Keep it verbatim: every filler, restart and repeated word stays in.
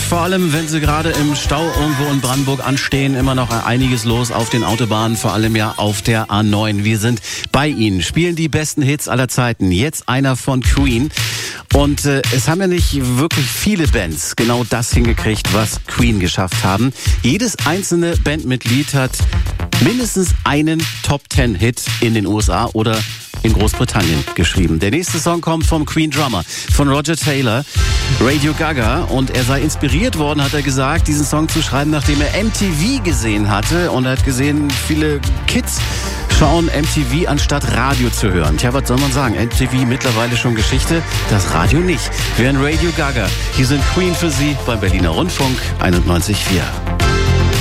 vor allem wenn Sie gerade im Stau irgendwo in Brandenburg anstehen, immer noch einiges los auf den Autobahnen, vor allem ja auf der A neun. Wir sind bei Ihnen, spielen die besten Hits aller Zeiten. Jetzt einer von Queen. Und äh, es haben ja nicht wirklich viele Bands genau das hingekriegt, was Queen geschafft haben. Jedes einzelne Bandmitglied hat mindestens einen Top-Ten-Hit in den U S A oder in Großbritannien geschrieben. Der nächste Song kommt vom Queen Drummer, von Roger Taylor, Radio Gaga. Und er sei inspiriert worden, hat er gesagt, diesen Song zu schreiben, nachdem er M T V gesehen hatte. Und er hat gesehen, viele Kids schauen M T V anstatt Radio zu hören. Tja, was soll man sagen? M T V mittlerweile schon Geschichte, das Radio nicht. Wir hören Radio Gaga. Hier sind Queen für Sie beim Berliner Rundfunk einundneunzig Komma vier.